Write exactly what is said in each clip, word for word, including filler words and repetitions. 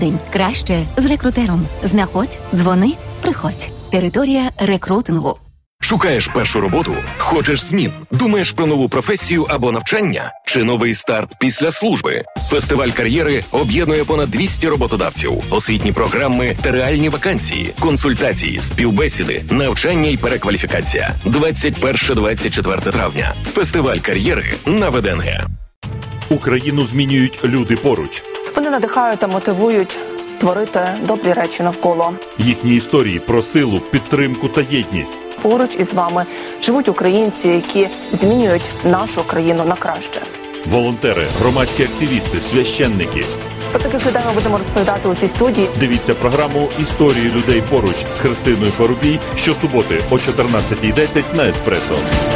тиждень краще з рекрутером. Знаходь, дзвони, приходь. Територія рекрутингу. Шукаєш першу роботу? Хочеш змін? Думаєш про нову професію або навчання? Чи новий старт після служби? Фестиваль кар'єри об'єднує понад двісті роботодавців, освітні програми та реальні вакансії, консультації, співбесіди, навчання і перекваліфікація. двадцять перше - двадцять четверте травня. Фестиваль кар'єри на ВДНГ. Україну змінюють люди поруч. Вони надихають та мотивують творити добрі речі навколо. Їхні історії про силу, підтримку та єдність. Поруч із вами живуть українці, які змінюють нашу країну на краще. Волонтери, громадські активісти, священники. Про таких людей ми будемо розповідати у цій студії. Дивіться програму «Історії людей поруч» з Христиною Парубій щосуботи о чотирнадцятій десять на Еспресо.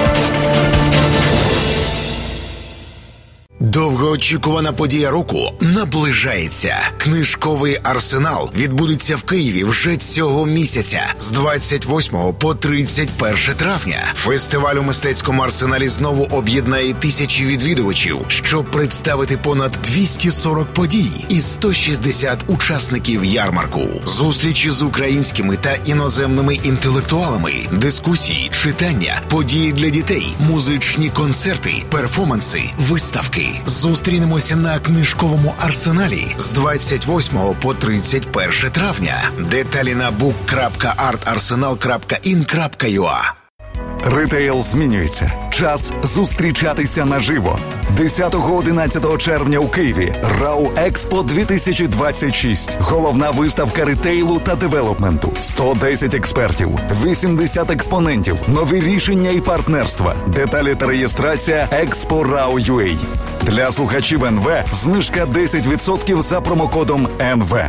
Довгоочікувана подія року наближається. Книжковий арсенал відбудеться в Києві вже цього місяця з двадцять восьмого по тридцять перше травня. Фестиваль у мистецькому арсеналі знову об'єднає тисячі відвідувачів, щоб представити понад двісті сорок подій і сто шістдесят учасників ярмарку. Зустрічі з українськими та іноземними інтелектуалами, дискусії, читання, події для дітей, музичні концерти, перформанси, виставки. Зустрінемося на книжковому арсеналі з двадцять восьмого по тридцять перше травня. Деталі на бук крапка арт арсенал крапка ін крапка ю а. Ритейл змінюється. Час зустрічатися наживо. десятого-одинадцятого червня у Києві РАУ Експо дві тисячі двадцять шість. Головна виставка ритейлу та девелопменту. сто десять експертів, вісімдесят експонентів, нові рішення і партнерства. Деталі та реєстрація експо рау крапка ю а. Для слухачів ен ве знижка десять відсотків за промокодом ен ве.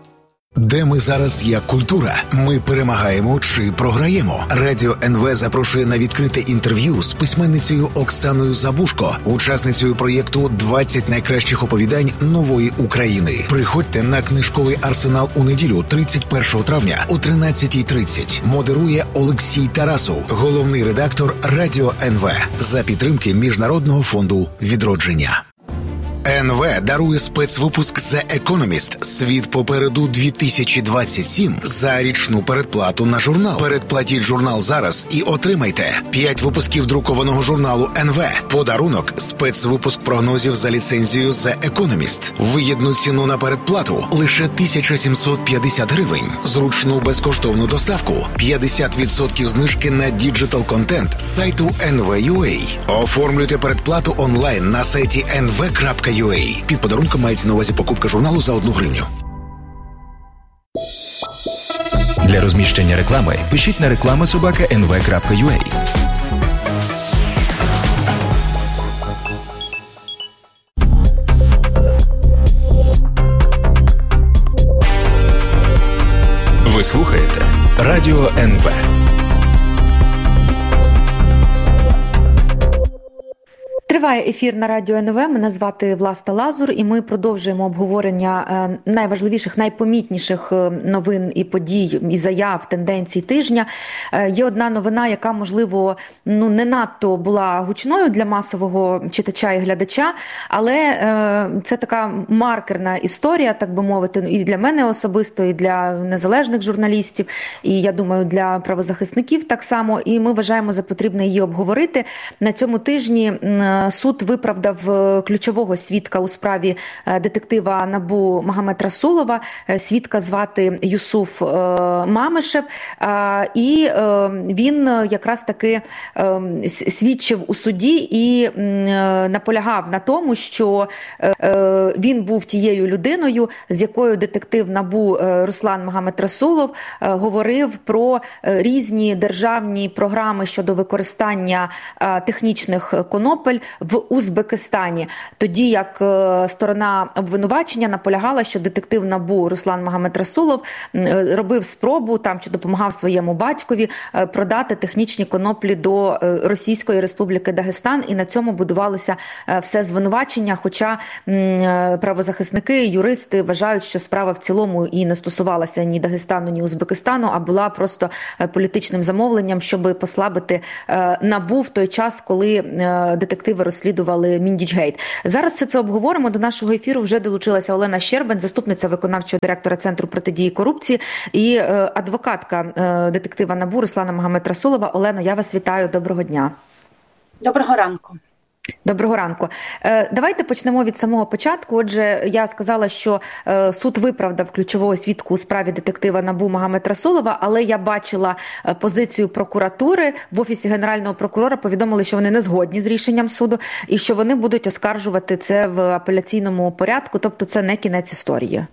Де ми зараз як культура? Ми перемагаємо чи програємо? Радіо ен ве запрошує на відкрите інтерв'ю з письменницею Оксаною Забушко, учасницею проєкту «двадцять найкращих оповідань нової України». Приходьте на книжковий арсенал у неділю тридцять першого травня о тринадцятій тридцять. Модерує Олексій Тарасов, головний редактор Радіо ен ве за підтримки Міжнародного фонду відродження. ен ве дарує спецвипуск The Economist «Світ попереду дві тисячі двадцять сім» за річну передплату на журнал. Передплатіть журнал зараз і отримайте п'ять випусків друкованого журналу ен ве. Подарунок – спецвипуск прогнозів за ліцензією The Economist. Вигідну ціну на передплату – лише тисяча сімсот п'ятдесят гривень. Зручну безкоштовну доставку – п'ятдесят відсотків знижки на діджитал-контент з сайту ен ве крапка ю а. Оформлюйте передплату онлайн на сайті ен ве крапка ю а. Під подарунком мається на увазі покупка журналу за одну гривню. Для розміщення реклами пишіть на реклама собака ен ве крапка ю а. Ви слухаєте Радіо ен ве. Триває ефір на Радіо ен ве. Мене звати Власта Лазур, і ми продовжуємо обговорення найважливіших, найпомітніших новин і подій, і заяв, тенденцій тижня. Є одна новина, яка, можливо, ну, не надто була гучною для масового читача і глядача, але це така маркерна історія, так би мовити, і для мене особисто, і для незалежних журналістів, і, я думаю, для правозахисників так само, і ми вважаємо за потрібне її обговорити. На цьому тижні суд виправдав ключового свідка у справі детектива НАБУ Магомед Расулова. Свідка звати Юсуф Мамишев. І він якраз таки свідчив у суді і наполягав на тому, що він був тією людиною, з якою детектив НАБУ Руслан Магомед Расулов говорив про різні державні програми щодо використання технічних конопель в Узбекистані. Тоді як сторона обвинувачення наполягала, що детектив НАБУ Руслан Магомед Расулов робив спробу там чи допомагав своєму батькові продати технічні коноплі до Російської Республіки Дагестан, і на цьому будувалося все звинувачення, хоча правозахисники, юристи вважають, що справа в цілому і не стосувалася ні Дагестану, ні Узбекистану, а була просто політичним замовленням, щоб послабити НАБУ в той час, коли детективи розслідували Міндічгейт. Зараз все це обговоримо. До нашого ефіру вже долучилася Олена Щербань, заступниця виконавчого директора Центру протидії корупції і адвокатка детектива НАБУ Руслана Магомедрасулова. Олено, я вас вітаю. Доброго дня. Доброго ранку. Доброго ранку. Давайте почнемо від самого початку. Отже, я сказала, що суд виправдав ключового свідку у справі детектива НАБУ Магомедрасулова, але я бачила позицію прокуратури. В Офісі Генерального прокурора повідомили, що вони не згодні з рішенням суду і що вони будуть оскаржувати це в апеляційному порядку, тобто це не кінець історії.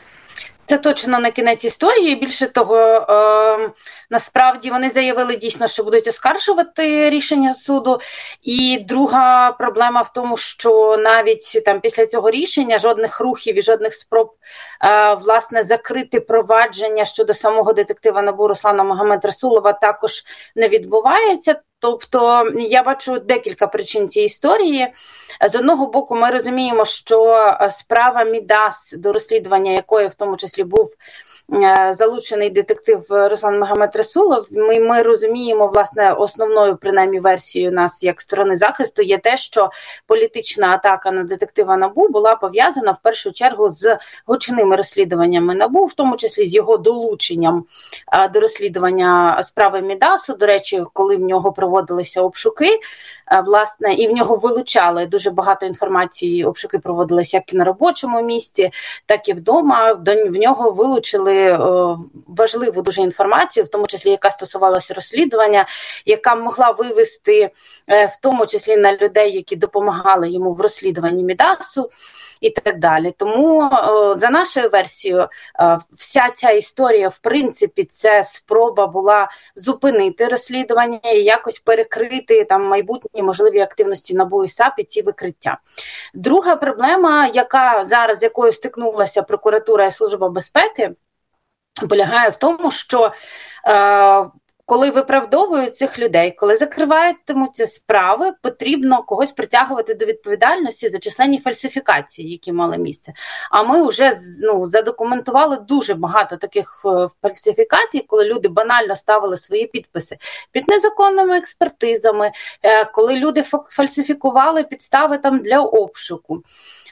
Це точно не кінець історії. Більше того, е, насправді вони заявили дійсно, що будуть оскаржувати рішення суду. І друга проблема в тому, що навіть там після цього рішення жодних рухів і жодних спроб е, власне закрити провадження щодо самого детектива НАБУ Руслана Магомедрасулова також не відбувається. Тобто я бачу декілька причин цієї історії. З одного боку, ми розуміємо, що справа Мідас, до розслідування якої в тому числі був залучений детектив Руслан Магомедрасулов, ми, ми розуміємо, власне, основною, принаймні, версією нас, як сторони захисту, є те, що політична атака на детектива НАБУ була пов'язана в першу чергу з гучними розслідуваннями НАБУ, в тому числі з його долученням до розслідування справи Мідасу. До речі, коли в нього проводилися обшуки, власне, і в нього вилучали дуже багато інформації, обшуки проводилися як і на робочому місці, так і вдома. В нього вилучили важливу дуже інформацію, в тому числі, яка стосувалася розслідування, яка могла вивести в тому числі на людей, які допомагали йому в розслідуванні Мідасу і так далі. Тому, за нашою версією, вся ця історія, в принципі, це спроба була зупинити розслідування і якось перекрити там майбутні можливі активності НАБУ і САП і ці викриття. Друга проблема, яка зараз, з якою стикнулася прокуратура і Служба безпеки, полягає в тому, що е, коли виправдовують цих людей, коли закриватимуться справи, потрібно когось притягувати до відповідальності за численні фальсифікації, які мали місце. А ми вже ну, задокументували дуже багато таких фальсифікацій, коли люди банально ставили свої підписи під незаконними експертизами, коли люди фальсифікували підстави там для обшуку,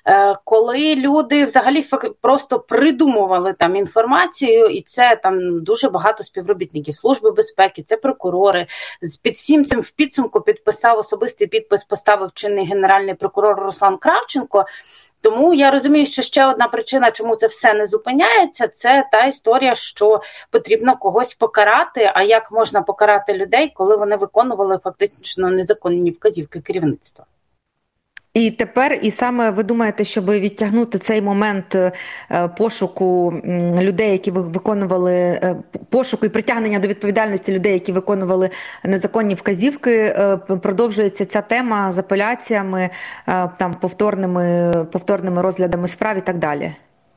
коли люди взагалі просто придумували там інформацію, і це там дуже багато співробітників Служби безпеки, це прокурори. Під всім цим в підсумку підписав особистий підпис, поставив чинний генеральний прокурор Руслан Кравченко. Тому я розумію, що ще одна причина, чому це все не зупиняється, це та історія, що потрібно когось покарати. А як можна покарати людей, коли вони виконували фактично незаконні вказівки керівництва? І тепер, і саме ви думаєте, щоб відтягнути цей момент пошуку людей, які виконували, пошуку і притягнення до відповідальності людей, які виконували незаконні вказівки, продовжується ця тема з апеляціями, там, повторними, повторними розглядами справ і так далі?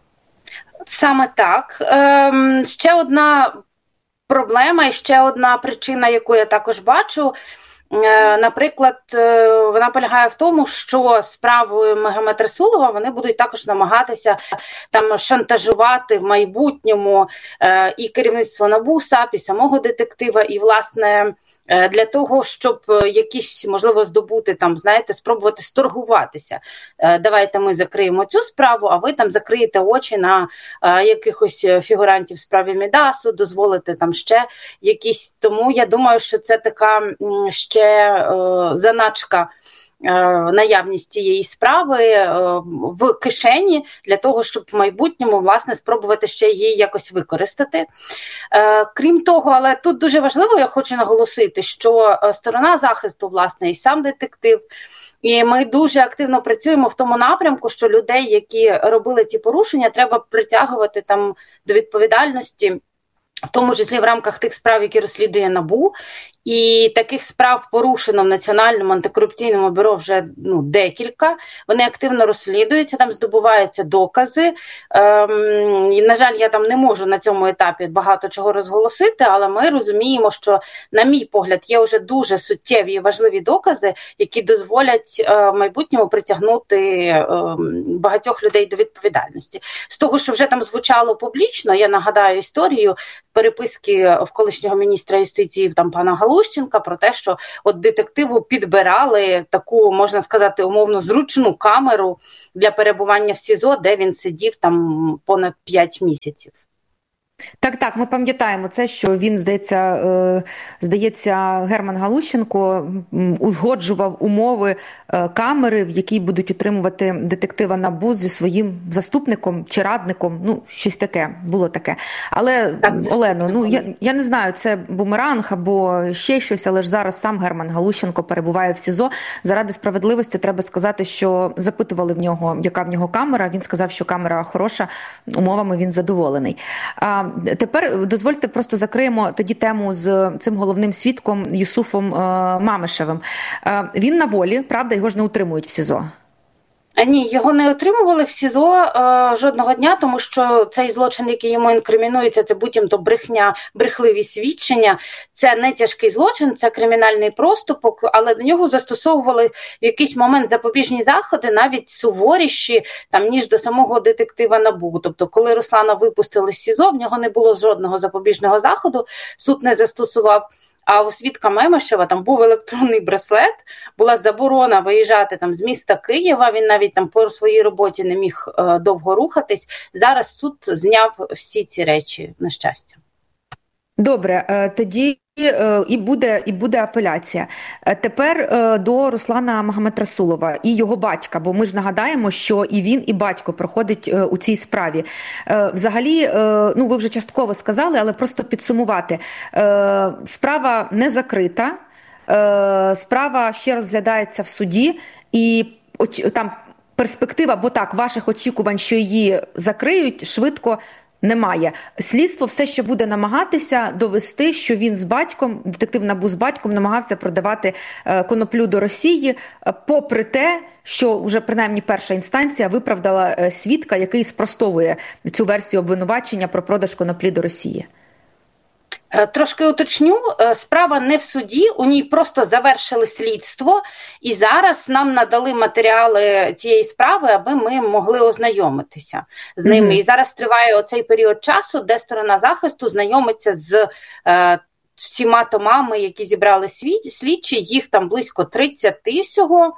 Саме так. Ем, ще одна проблема і ще одна причина, яку я також бачу, наприклад, вона полягає в тому, що справою Магомедрасулова вони будуть також намагатися там шантажувати в майбутньому і керівництво НАБУ, САП, і самого детектива, і, власне, для того, щоб якісь, можливо, здобути, там, знаєте, спробувати сторгуватися. Давайте ми закриємо цю справу, а ви там закриєте очі на якихось фігурантів в справі Мідасу, дозволите там ще якісь. Тому я думаю, що це така ще заначка наявність цієї справи в кишені для того, щоб в майбутньому, власне, спробувати ще її якось використати. Крім того, але тут дуже важливо, я хочу наголосити, що сторона захисту, власне, і сам детектив, і ми дуже активно працюємо в тому напрямку, що людей, які робили ці порушення, треба притягувати там до відповідальності, в тому числі в рамках тих справ, які розслідує НАБУ. І таких справ порушено в Національному антикорупційному бюро вже ну, декілька. Вони активно розслідуються, там здобуваються докази. Ем, і, на жаль, я там не можу на цьому етапі багато чого розголосити, але ми розуміємо, що, на мій погляд, є вже дуже суттєві і важливі докази, які дозволять е, в майбутньому притягнути е, багатьох людей до відповідальності. З того, що вже там звучало публічно, я нагадаю історію переписки в колишнього міністра юстиції там, пана Галузького, Галущенка про те, що от детективу підбирали таку, можна сказати, умовно зручну камеру для перебування в СІЗО, де він сидів там понад п'ять місяців. Так, так, ми пам'ятаємо це, що він, здається, е, здається, Герман Галущенко узгоджував умови е, камери, в якій будуть утримувати детектива НАБУ зі своїм заступником чи радником, ну, щось таке, було таке. Але, так, Олено, ну, я, я не знаю, це бумеранг або ще щось, але ж зараз сам Герман Галущенко перебуває в СІЗО. Заради справедливості треба сказати, що запитували в нього, яка в нього камера, він сказав, що камера хороша, умовами він задоволений. А тепер дозвольте просто закриємо тоді тему з цим головним свідком Юсуфом Мамишевим. Він на волі, правда, його ж не утримують в СІЗО? Ні, його не отримували в СІЗО е, жодного дня, тому що цей злочин, який йому інкримінується, це буцімто брехня, брехливі свідчення. Це не тяжкий злочин, це кримінальний проступок, але до нього застосовували в якийсь момент запобіжні заходи, навіть суворіші, там, ніж до самого детектива НАБУ. Тобто, коли Руслана випустили з СІЗО, в нього не було жодного запобіжного заходу, суд не застосував. А у свідка Мемишева там був електронний браслет, була заборона виїжджати там з міста Києва, він навіть там по своїй роботі не міг е, довго рухатись. Зараз суд зняв всі ці речі, на щастя. Добре, е, тоді і буде, і буде апеляція. Тепер до Руслана Магомедрасулова і його батька, бо ми ж нагадаємо, що і він, і батько проходить у цій справі. Взагалі, ну ви вже частково сказали, але просто підсумувати. Справа не закрита, справа ще розглядається в суді, і там перспектива, бо так, ваших очікувань, що її закриють, швидко немає. Слідство все ще буде намагатися довести, що він з батьком, детектив НАБУ з батьком, намагався продавати коноплю до Росії, попри те, що вже принаймні перша інстанція виправдала свідка, який спростовує цю версію обвинувачення про продаж коноплі до Росії. Трошки уточню, справа не в суді, у ній просто завершили слідство, і зараз нам надали матеріали цієї справи, аби ми могли ознайомитися з ними. Mm-hmm. І зараз триває оцей період часу, де сторона захисту знайомиться з е, всіма томами, які зібрали слідчі, їх там близько тридцять всього.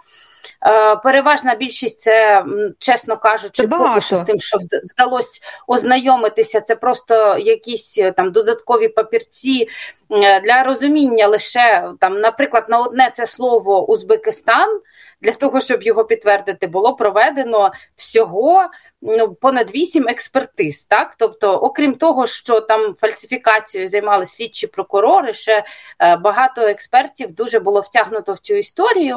Переважна більшість це, чесно кажучи, поки що з тим, що вдалося ознайомитися, це просто якісь там додаткові папірці для розуміння лише, там, наприклад, на одне це слово Узбекистан, для того, щоб його підтвердити, було проведено всього ну, понад вісім експертиз. Так? Тобто, окрім того, що там фальсифікацією займалися слідчі прокурори, ще е, багато експертів дуже було втягнуто в цю історію.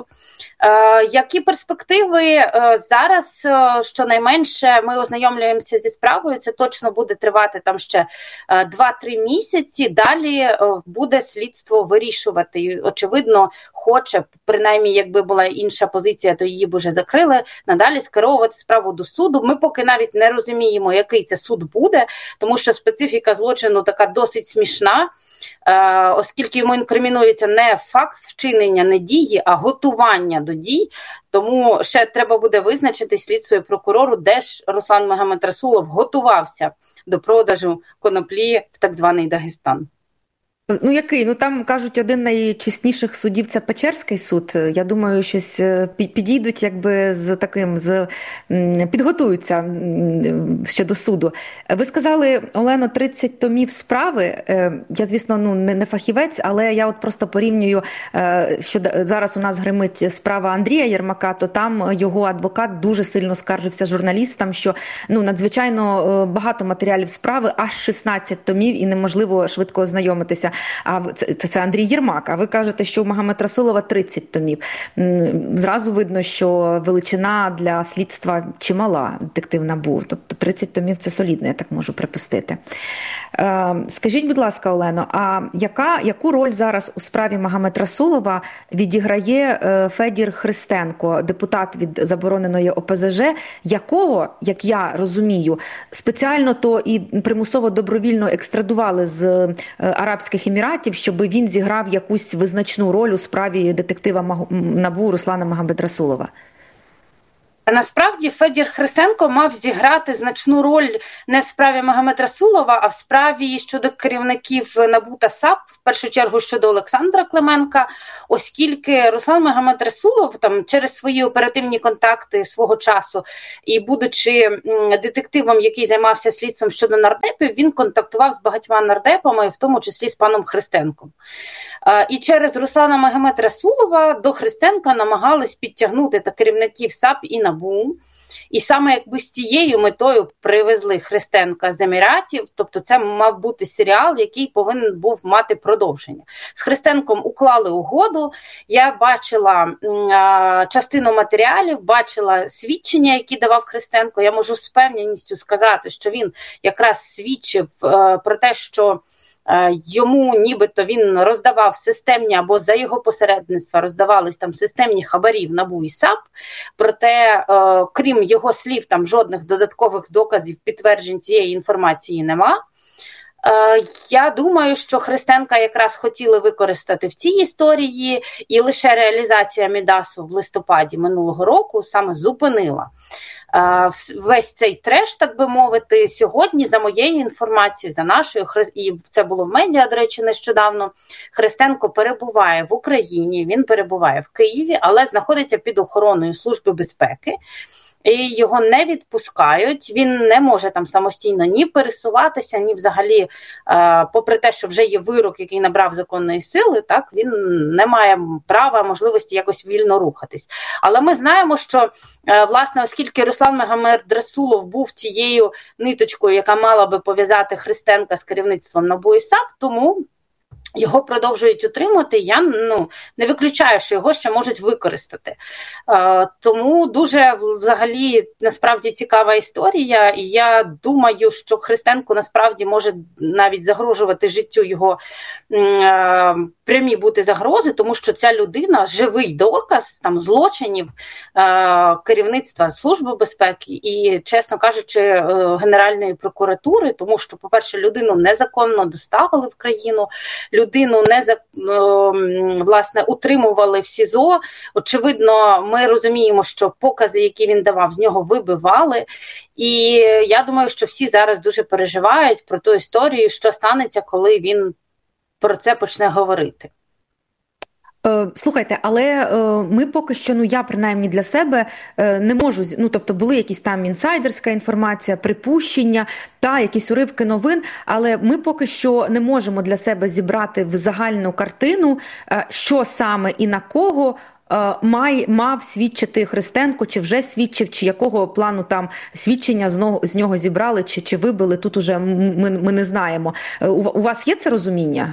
Е, які перспективи е, зараз, е, щонайменше, ми ознайомлюємося зі справою, це точно буде тривати там ще е, два-три місяці, далі е, буде слідство вирішувати. І, очевидно, хоче, принаймні, якби була інша позиція, то її б уже закрили, надалі скеровувати справу до суду. Ми поки навіть не розуміємо, який це суд буде, тому що специфіка злочину така досить смішна, е, оскільки йому інкримінується не факт вчинення, не дії, а готування до дій. Тому ще треба буде визначити слідство і прокурору, де ж Руслан Магомедрасулов готувався до продажу коноплі в так званий Дагестан. Ну, який? Ну, там, кажуть, один з найчесніших судів – це Печерський суд. Я думаю, щось підійдуть, якби, з таким, з, підготуються щодо суду. Ви сказали, Олено, тридцять томів справи. Я, звісно, ну, не, не фахівець, але я от просто порівнюю, що зараз у нас гримить справа Андрія Єрмака, то там його адвокат дуже сильно скаржився журналістам, що, ну, надзвичайно багато матеріалів справи, аж шістнадцять томів, і неможливо швидко ознайомитися. А це, це Андрій Єрмак, а ви кажете, що у Магомедрасулова тридцять томів. Зразу видно, що величина для слідства чимала, детектив НАБУ. Тобто тридцять томів – це солідно, я так можу припустити. Скажіть, будь ласка, Олено, а яка, яку роль зараз у справі Магомедрасулова відіграє Федір Христенко, депутат від забороненої О Пе Зе Же, якого, як я розумію, спеціально то і примусово добровільно екстрадували з Арабських Еміратів, щоб він зіграв якусь визначну роль у справі детектива НАБУ Руслана Магомедрасулова? Насправді Федір Христенко мав зіграти значну роль не в справі Магомедрасулова, а в справі щодо керівників НАБУ та САП, в першу чергу щодо Олександра Клименка, оскільки Руслан Магомедрасулов там через свої оперативні контакти свого часу і будучи детективом, який займався слідством щодо нардепів, він контактував з багатьма нардепами, в тому числі з паном Христенком. І через Руслана Магомедрасулова до Христенка намагались підтягнути та керівників САП і НАБУ. І саме якби з тією метою привезли Христенка з Еміратів, тобто це мав бути серіал, який повинен був мати продовження. З Христенком уклали угоду, я бачила а, частину матеріалів, бачила свідчення, які давав Христенко. Я можу з впевненістю сказати, що він якраз свідчив а, про те, що йому нібито він роздавав системні, або за його посередництва роздавались там системні хабарі в НАБУ і САП, проте, крім його слів, там жодних додаткових доказів, підтверджень цієї інформації нема. Я думаю, що Христенка якраз хотіли використати в цій історії, і лише реалізація Мідасу в листопаді минулого року саме зупинила весь цей треш, так би мовити. Сьогодні, за моєю інформацією, за нашою, і це було в медіа, до речі, нещодавно, Христенко перебуває в Україні, він перебуває в Києві, але знаходиться під охороною Служби безпеки. І його не відпускають, він не може там самостійно ні пересуватися, ні взагалі, е, попри те, що вже є вирок, який набрав законної сили, так, він не має права, можливості якось вільно рухатись. Але ми знаємо, що, е, власне, оскільки Руслан Магомедрасулов був тією ниточкою, яка мала би пов'язати Христенка з керівництвом НАБУ і САП, тому його продовжують утримувати, я ну, не виключаю, що його ще можуть використати. Е, тому дуже, взагалі, насправді цікава історія, і я думаю, що Христенку насправді може навіть загрожувати життю його е, прямі бути загрози, тому що ця людина – живий доказ там, злочинів е, керівництва Служби безпеки і, чесно кажучи, е, Генеральної прокуратури, тому що, по-перше, людину незаконно доставили в країну, людину не, власне, утримували в СІЗО. Очевидно, ми розуміємо, що покази, які він давав, з нього вибивали. І я думаю, що всі зараз дуже переживають про ту історію, що станеться, коли він про це почне говорити. Слухайте, але ми поки що, ну я принаймні для себе не можу, ну тобто були якісь там інсайдерська інформація, припущення, та якісь уривки новин, але ми поки що не можемо для себе зібрати в загальну картину, що саме і на кого має, мав свідчити Христенко, чи вже свідчив, чи якого плану там свідчення з нього, з нього зібрали, чи, чи вибили, тут уже ми, ми не знаємо. У, у вас є це розуміння?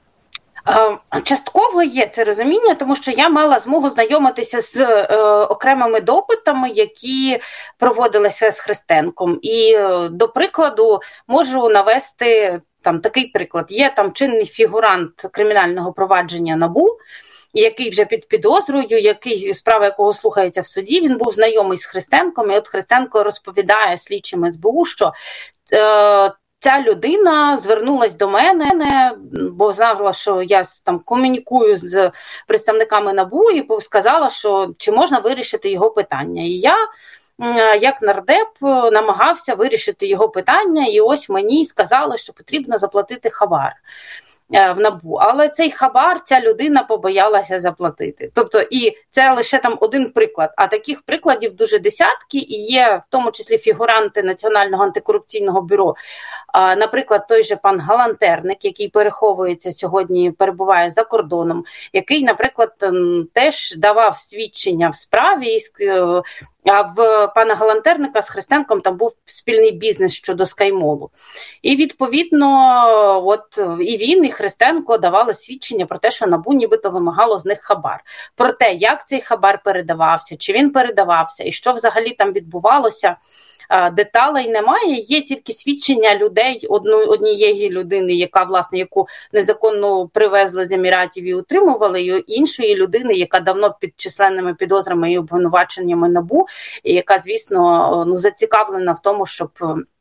Частково є це розуміння, тому що я мала змогу знайомитися з е, окремими допитами, які проводилися з Христенком. І, е, до прикладу, можу навести там такий приклад. Є там чинний фігурант кримінального провадження НАБУ, який вже під підозрою, який, справа якого слухається в суді, він був знайомий з Христенком, і от Христенко розповідає слідчим ес бе у, що е, ця людина звернулась до мене, бо знала, що я там комунікую з представниками НАБУ, і сказала, що чи можна вирішити його питання. І я, як нардеп, намагався вирішити його питання, і ось мені сказали, що потрібно заплатити хабар в НАБУ. Але цей хабар ця людина побоялася заплатити. Тобто, і це лише там один приклад, а таких прикладів дуже десятки, і є в тому числі фігуранти Національного антикорупційного бюро. А, наприклад, той же пан Галантерник, який переховується сьогодні, перебуває за кордоном, який, наприклад, теж давав свідчення в справі, а в пана Галантерника з Христенком там був спільний бізнес щодо Скаймолу. І, відповідно, от і він, і Христенко давали свідчення про те, що НАБУ нібито вимагало з них хабар. Про те, як цей хабар передавався, чи він передавався, і що взагалі там відбувалося, деталей немає, є тільки свідчення людей, однієї людини, яка, власне, яку незаконно привезли з Еміратів і утримували, і іншої людини, яка давно під численними підозрами і обвинуваченнями НАБУ, і яка, звісно, ну, зацікавлена в тому, щоб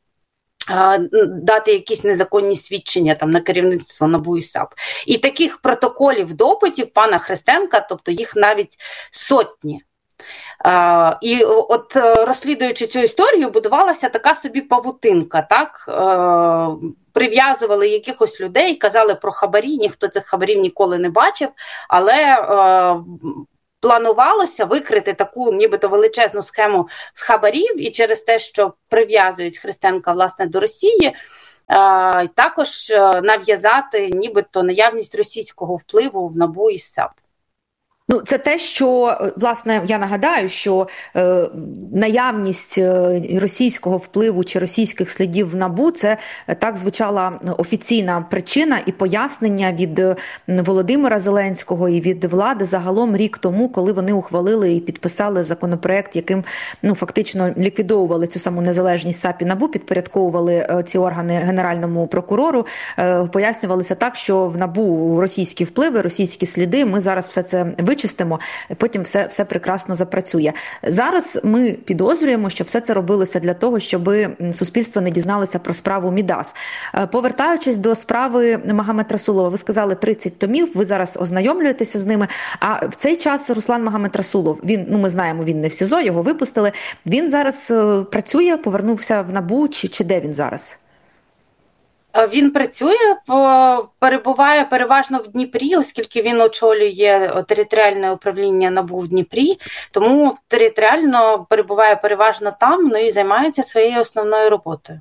дати якісь незаконні свідчення там на керівництво НАБУ і САП. І таких протоколів допитів пана Христенка, тобто їх навіть сотні. Uh, і от розслідуючи цю історію, будувалася така собі павутинка, так? Uh, прив'язували якихось людей, казали про хабарі, ніхто цих хабарів ніколи не бачив, але uh, планувалося викрити таку нібито величезну схему з хабарів, і через те, що прив'язують Христенка, власне, до Росії, uh, також uh, нав'язати нібито наявність російського впливу в НАБУ і САП. Ну, це те, що, власне, я нагадаю, що е, наявність російського впливу чи російських слідів в НАБУ – це так звучала офіційна причина і пояснення від Володимира Зеленського і від влади загалом рік тому, коли вони ухвалили і підписали законопроект, яким, ну, фактично ліквідовували цю саму незалежність САП і НАБУ, підпорядковували ці органи Генеральному прокурору, е, пояснювалося так, що в НАБУ російські впливи, російські сліди, ми зараз все це вичистимо, потім все, все прекрасно запрацює. Зараз ми підозрюємо, що все це робилося для того, щоб суспільство не дізналося про справу Мідас. Повертаючись до справи Магомед Расулова, ви сказали тридцять томів, ви зараз ознайомлюєтеся з ними, а в цей час Руслан Магомед Расулов, він, ну ми знаємо, він не в СІЗО, його випустили, він зараз працює, повернувся в НАБУ, чи, чи де він зараз? Він працює, перебуває переважно в Дніпрі, оскільки він очолює територіальне управління НАБУ в Дніпрі, тому територіально перебуває переважно там, ну і займається своєю основною роботою.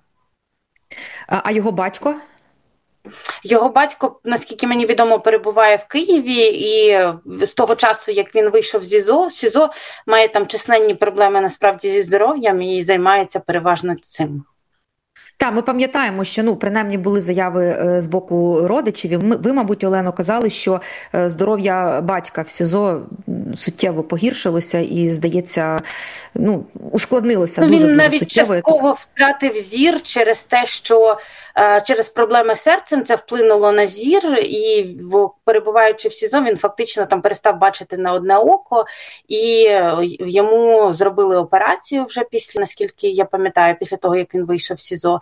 А його батько? Його батько, наскільки мені відомо, перебуває в Києві, і з того часу, як він вийшов з СІЗО, СІЗО має там численні проблеми насправді зі здоров'ям і займається переважно цим. Так, ми пам'ятаємо, що, ну, принаймні були заяви з боку родичів. Ми, ви, мабуть, Олено, казали, що здоров'я батька в СІЗО суттєво погіршилося і, здається, ну, ускладнилося дуже-дуже суттєво. Він навіть частково втратив зір через те, що через проблеми з серцем це вплинуло на зір, і, перебуваючи в СІЗО, він фактично там перестав бачити на одне око, і йому зробили операцію вже після, наскільки я пам'ятаю, після того, як він вийшов з СІЗО.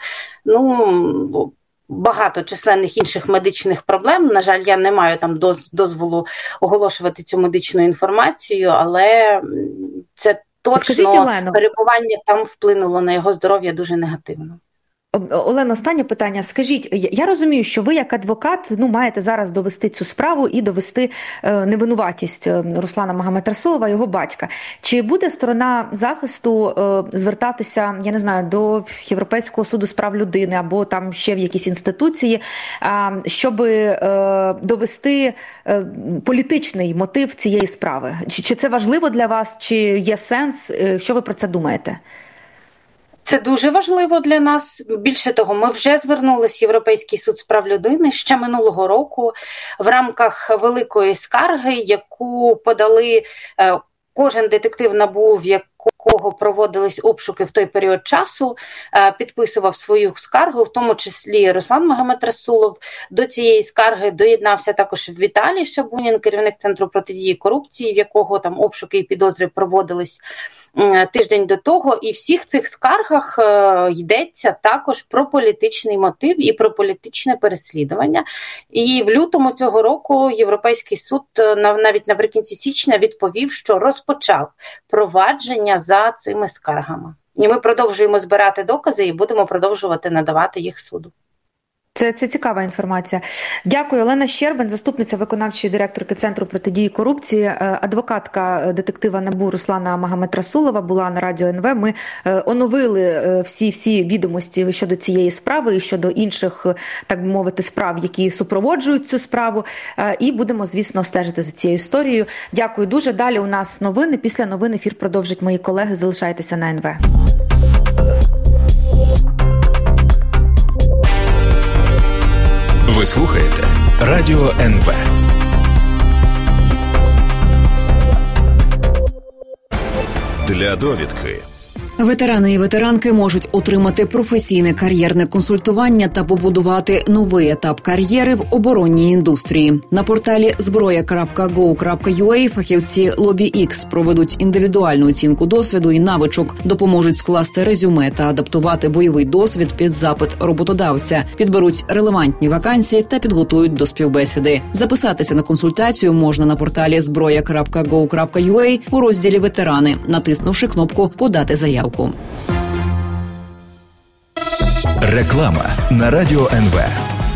Ну, багато численних інших медичних проблем. На жаль, я не маю там дозволу оголошувати цю медичну інформацію, але це точно Скажіть, Олено, перебування там вплинуло на його здоров'я дуже негативно. Олено, останнє питання. Скажіть, я розумію, що ви як адвокат, ну, маєте зараз довести цю справу і довести е, невинуватість Руслана Магомед Расулова, його батька. Чи буде сторона захисту е, звертатися, я не знаю, до Європейського суду з прав людини або там ще в якісь інституції, е, щоб е, довести е, політичний мотив цієї справи? Чи, чи це важливо для вас, чи є сенс? Е, що ви про це думаєте? Це дуже важливо для нас. Більше того, ми вже звернулись в Європейський суд з прав людини ще минулого року в рамках великої скарги, яку подали кожен детектив НАБУ, в якого проводились обшуки в той період часу, підписував свою скаргу, в тому числі Руслан Магомед Расулов. До цієї скарги доєднався також Віталій Шабунін, керівник Центру протидії корупції, в якого там обшуки і підозри проводились тиждень до того. І в всіх цих скаргах йдеться також про політичний мотив і про політичне переслідування. І в лютому цього року Європейський суд навіть наприкінці січня відповів, що розпочав провадження за цими скаргами. І ми продовжуємо збирати докази і будемо продовжувати надавати їх суду. Це, це цікава інформація. Дякую. Олена Щербань, заступниця виконавчої директорки Центру протидії корупції, адвокатка детектива НАБУ Руслана Магомед Расулова була на Радіо ен ве. Ми оновили всі, всі відомості щодо цієї справи і щодо інших, так би мовити, справ, які супроводжують цю справу. І будемо, звісно, стежити за цією історією. Дякую дуже. Далі у нас новини. Після новин ефір продовжать мої колеги. Залишайтеся на ен ве. Ви слухаєте Радіо ен ве. Для довідки. Ветерани і ветеранки можуть отримати професійне кар'єрне консультування та побудувати новий етап кар'єри в оборонній індустрії. На порталі зброя крапка гов крапка ю а фахівці LobbyX проведуть індивідуальну оцінку досвіду і навичок, допоможуть скласти резюме та адаптувати бойовий досвід під запит роботодавця, підберуть релевантні вакансії та підготують до співбесіди. Записатися на консультацію можна на порталі зброя крапка гов крапка ю а у розділі «Ветерани», натиснувши кнопку «Подати заявку». Реклама на Радіо ен ве.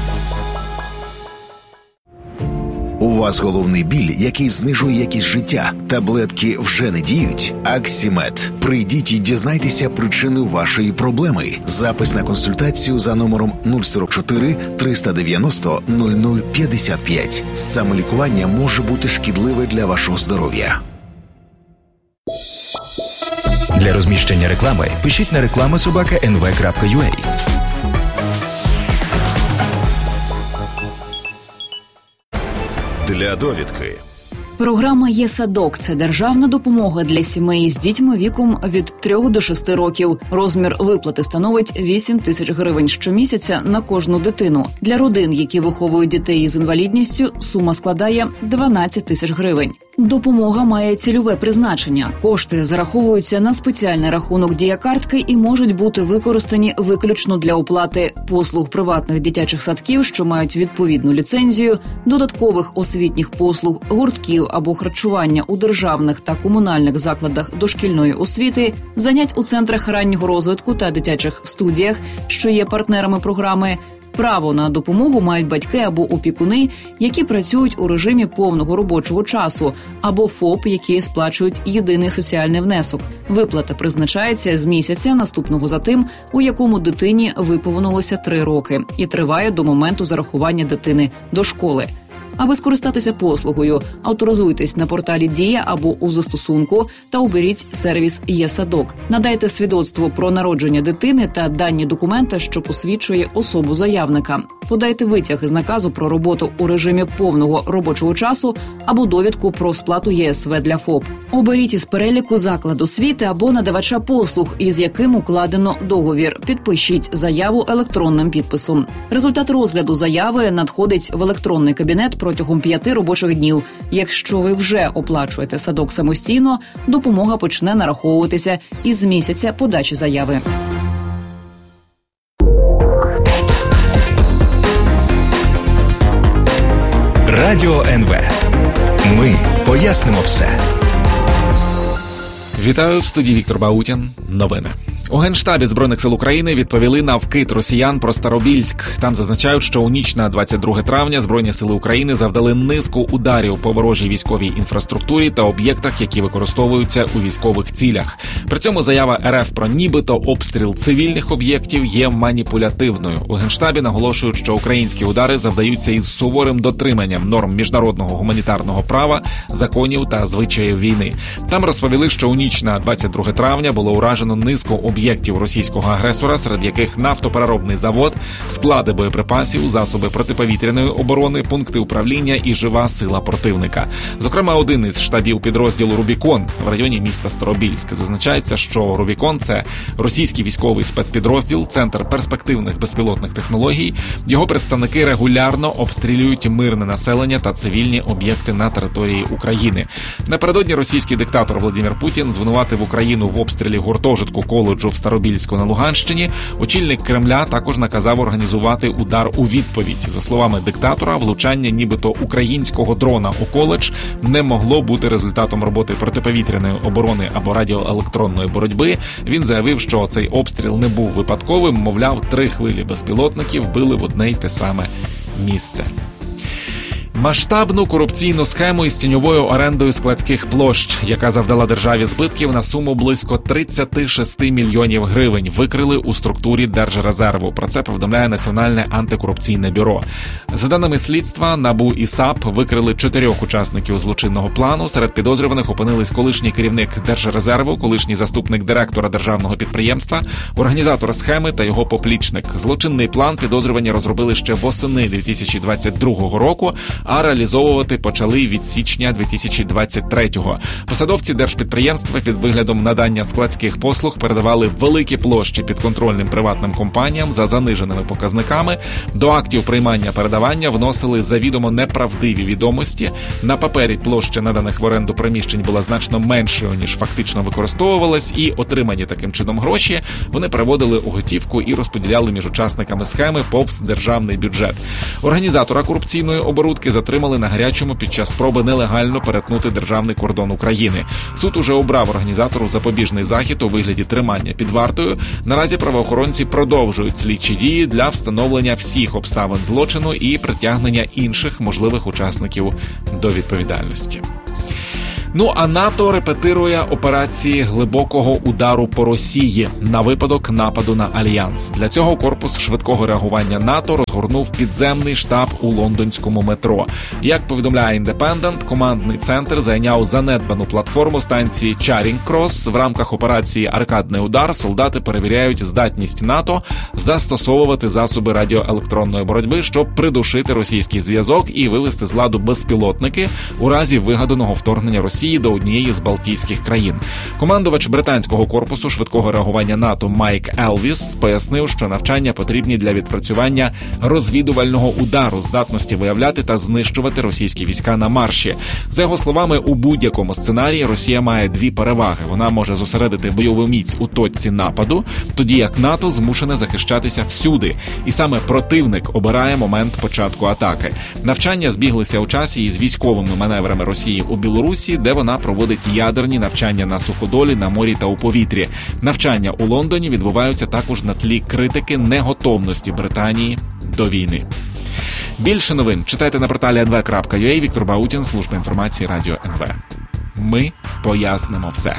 У вас головний біль, який знижує якість життя. Таблетки вже не діють? Аксімед. Прийдіть і дізнайтеся причину вашої проблеми. Запис на консультацію за номером нуль сорок чотири триста дев'яносто нуль нуль п'ятдесят п'ять. Самолікування може бути шкідливе для вашого здоров'я. Для розміщення реклами пишіть на реклама собака ен ве крапка ю а. Для довідки. Програма «Є-садок» – це державна допомога для сімей з дітьми віком від трьох до шести років. Розмір виплати становить вісім тисяч гривень щомісяця на кожну дитину. Для родин, які виховують дітей із інвалідністю, сума складає дванадцять тисяч гривень. Допомога має цільове призначення. Кошти зараховуються на спеціальний рахунок дія-картки і можуть бути використані виключно для оплати послуг приватних дитячих садків, що мають відповідну ліцензію, додаткових освітніх послуг, гуртків або харчування у державних та комунальних закладах дошкільної освіти, занять у центрах раннього розвитку та дитячих студіях, що є партнерами програми. Право на допомогу мають батьки або опікуни, які працюють у режимі повного робочого часу, або ФОП, які сплачують єдиний соціальний внесок. Виплата призначається з місяця, наступного за тим, у якому дитині виповнилося три роки, і триває до моменту зарахування дитини до школи. Аби скористатися послугою, авторизуйтесь на порталі «Дія» або у застосунку та оберіть сервіс «Є-садок». Надайте свідоцтво про народження дитини та дані документа, що посвідчує особу заявника. Подайте витяг із наказу про роботу у режимі повного робочого часу або довідку про сплату є ес ве для ФОП. Оберіть із переліку заклад освіти або надавача послуг, із яким укладено договір. Підпишіть заяву електронним підписом. Результат розгляду заяви надходить в електронний кабінет протягом п'яти робочих днів. Якщо ви вже оплачуєте садок самостійно, допомога почне нараховуватися із місяця подачі заяви. Радіо ен ве. Ми пояснимо все. Вітаю, в студії Віктор Баутін. Новини. У Генштабі Збройних сил України відповіли на вкид росіян про Старобільськ. Там зазначають, що у ніч на двадцять друге травня Збройні сили України завдали низку ударів по ворожій військовій інфраструктурі та об'єктах, які використовуються у військових цілях. При цьому заява ер еф про нібито обстріл цивільних об'єктів є маніпулятивною. У Генштабі наголошують, що українські удари завдаються із суворим дотриманням норм міжнародного гуманітарного права, законів та звичаїв війни. Там розповіли, що у ніч на двадцять друге травня було уражено низку об'єктів російського агресора, серед яких нафтопереробний завод, склади боєприпасів, засоби протиповітряної оборони, пункти управління і жива сила противника. Зокрема, один із штабів підрозділу «Рубікон» в районі міста Старобільськ. Зазначається, що «Рубікон» – це російський військовий спецпідрозділ, центр перспективних безпілотних технологій. Його представники регулярно обстрілюють мирне населення та цивільні об'єкти на території України. Напередодні російський диктатор Владимир Путін звинуватив Україну в обстрілі гуртожитку коледжу в Старобільську на Луганщині. Очільник Кремля також наказав організувати удар у відповідь. За словами диктатора, влучання нібито українського дрона у коледж не могло бути результатом роботи протиповітряної оборони або радіоелектронної боротьби. Він заявив, що цей обстріл не був випадковим, мовляв, три хвилі безпілотників били в одне й те саме місце. Масштабну корупційну схему із тіньовою орендою складських площ, яка завдала державі збитків на суму близько тридцять шість мільйонів гривень, викрили у структурі Держрезерву. Про це повідомляє Національне антикорупційне бюро. За даними слідства, НАБУ і САП викрили чотирьох учасників злочинного плану. Серед підозрюваних опинились колишній керівник Держрезерву, колишній заступник директора державного підприємства, організатор схеми та його поплічник. Злочинний план підозрювані розробили ще восени дві тисячі двадцять другого року, а реалізовувати почали від січня дві тисячі двадцять третього. Посадовці держпідприємства під виглядом надання складських послуг передавали великі площі підконтрольним приватним компаніям за заниженими показниками. До актів приймання-передавання вносили завідомо неправдиві відомості. На папері площа наданих в оренду приміщень була значно меншою, ніж фактично використовувалась, і отримані таким чином гроші вони переводили у готівку і розподіляли між учасниками схеми повз державний бюджет. Організатора корупційної оборудки затримали на гарячому під час спроби нелегально перетнути державний кордон України. Суд уже обрав організатору запобіжний захід у вигляді тримання під вартою. Наразі правоохоронці продовжують слідчі дії для встановлення всіх обставин злочину і притягнення інших можливих учасників до відповідальності. Ну, а НАТО репетирує операції глибокого удару по Росії на випадок нападу на Альянс. Для цього корпус швидкого реагування НАТО розгорнув підземний штаб у лондонському метро. Як повідомляє Індепендент, командний центр зайняв занедбану платформу станції Чарінг-Крос. В рамках операції «Аркадний удар» солдати перевіряють здатність НАТО застосовувати засоби радіоелектронної боротьби, щоб придушити російський зв'язок і вивести з ладу безпілотники у разі вигаданого вторгнення Росії до однієї з Балтійських країн. Командувач британського корпусу швидкого реагування НАТО Майк Елвіс пояснив, що навчання потрібні для відпрацювання розвідувального удару, здатності виявляти та знищувати російські війська на марші. За його словами, у будь-якому сценарії Росія має дві переваги. Вона може зосередити бойову міць у точці нападу, тоді як НАТО змушене захищатися всюди. І саме противник обирає момент початку атаки. Навчання збіглися у часі із військовими маневрами Росії у Білорусі, де вона проводить ядерні навчання на суходолі, на морі та у повітрі. Навчання у Лондоні відбуваються також на тлі критики неготовності Британії до війни. Більше новин читайте на порталі ен ве крапка ю а. Віктор Баутін, служба інформації Радіо ен ве. Ми пояснимо все.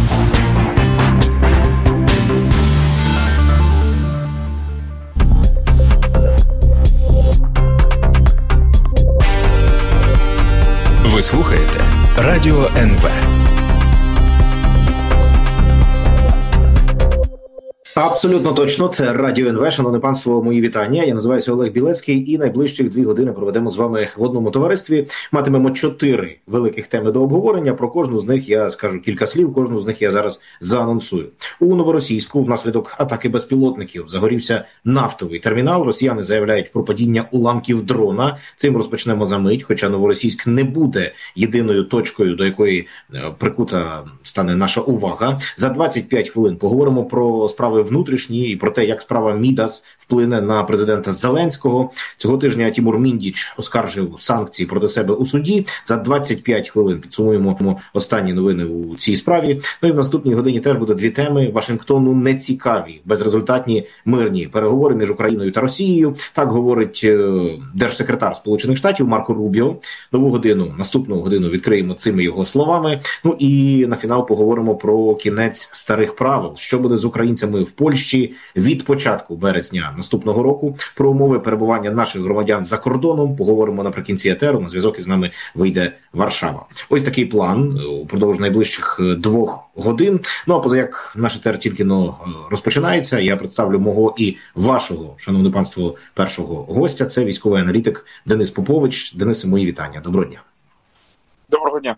Ви слухаєте Радіо ен ве. Абсолютно точно, це Радіо ен ве. Шановне панство, мої вітання. Я називаюся Олег Білецький, і найближчих дві години проведемо з вами в одному товаристві. Матимемо чотири великих теми до обговорення. Про кожну з них я скажу кілька слів, кожну з них я зараз заанонсую. У Новоросійську внаслідок атаки безпілотників загорівся нафтовий термінал. Росіяни заявляють про падіння уламків дрона. Цим розпочнемо за мить, хоча Новоросійськ не буде єдиною точкою, до якої прикута стане наша увага. За двадцять п'ять хвилин поговоримо про справи внутрішні і про те, як справа Мідас вплине на президента Зеленського. Цього тижня Тімур Міндіч оскаржив санкції проти себе у суді. За двадцять п'ять хвилин підсумуємо останні новини у цій справі. Ну і в наступній годині теж буде дві теми. Вашингтону не цікаві безрезультатні мирні переговори між Україною та Росією. Так говорить держсекретар Сполучених Штатів Марко Рубіо. Нову годину, наступну годину відкриємо цими його словами. Ну і на фінал поговоримо про кінець старих правил. Що буде з українцями в Польщі від початку березня наступного року. Про умови перебування наших громадян за кордоном поговоримо наприкінці етеру. На зв'язок із нами вийде Варшава. Ось такий план упродовж найближчих двох годин. Ну а поза як наш етер тільки но розпочинається, я представлю мого і вашого, шановне панство, першого гостя. Це військовий аналітик Денис Попович. Денисе, мої вітання. Доброго дня. Доброго дня.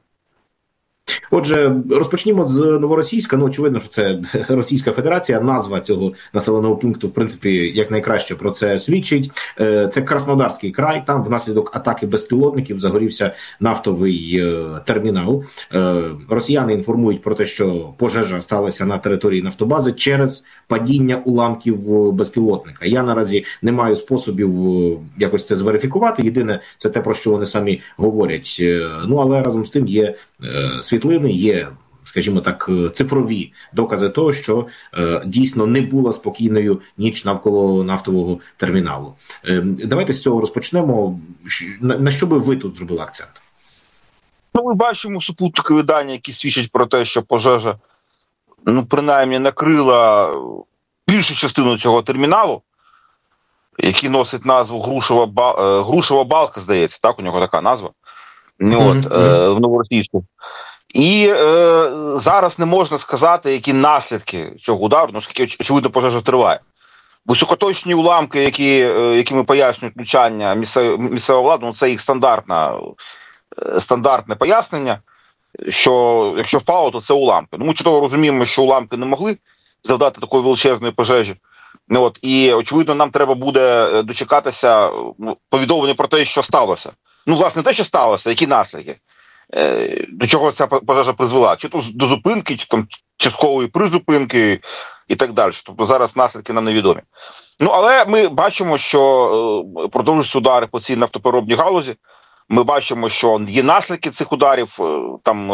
Отже, розпочнімо з Новоросійська. Ну, очевидно, що це Російська Федерація. Назва цього населеного пункту, в принципі, якнайкраще про це свідчить. Це Краснодарський край. Там внаслідок атаки безпілотників загорівся нафтовий термінал. Росіяни інформують про те, що пожежа сталася на території нафтобази через падіння уламків безпілотника. Я наразі не маю способів якось це зверифікувати. Єдине, це те, про що вони самі говорять. Ну, але разом з тим є світлини, є, скажімо так, цифрові докази того, що е, дійсно не була спокійною ніч навколо нафтового терміналу. Е, давайте з цього розпочнемо. На, на що би ви тут зробили акцент? Ну, ми бачимо супутникові дані, які свідчать про те, що пожежа, ну, принаймні, накрила більшу частину цього терміналу, який носить назву Грушова, ба... Грушова балка, здається, так, у нього така назва. От, mm-hmm. е, в Новоросійську. І е, зараз не можна сказати, які наслідки цього удару, ну, оскільки, очевидно, пожежа триває. Високоточні уламки, які, якими пояснюють влучання місцевої влади, ну, це їх стандартна, стандартне пояснення, що якщо впало, то це уламки. Ну, ми чудово розуміємо, що уламки не могли завдати такої величезної пожежі. Ну, от, і, очевидно, нам треба буде дочекатися повідомлення про те, що сталося. Ну, власне, те, що сталося, які наслідки, до чого ця пожежа призвела. Чи то до зупинки, чи там часткової призупинки і так далі. Тобто зараз наслідки нам невідомі. Ну, але ми бачимо, що продовжуються удари по цій нафтопереробній галузі. Ми бачимо, що є наслідки цих ударів. Там